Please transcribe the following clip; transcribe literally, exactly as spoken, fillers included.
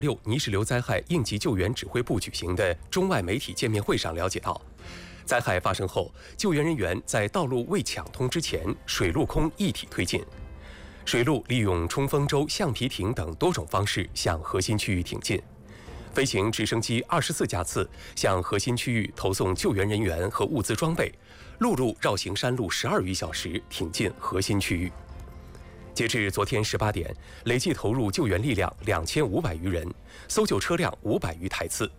六泥石流灾害应急救援指挥部举行的中外媒体见面会上了解到，灾害发生后，救援人员在道路未抢通之前，水陆空一体推进。水陆利用冲锋舟、橡皮艇等多种方式向核心区域挺进。飞行直升机二十四架次向核心区域投送救援人员和物资装备，陆路绕行山路十二余小时，挺进核心区域。截至昨天十八点，累计投入救援力量两千五百余人，搜救车辆五百余台次，